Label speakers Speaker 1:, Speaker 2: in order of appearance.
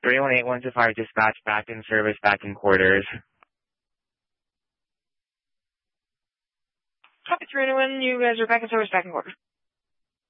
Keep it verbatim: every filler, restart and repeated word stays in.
Speaker 1: three one eight one to fire dispatch back in service, back in quarters.
Speaker 2: Copy three one, you guys are back in service, back in quarters.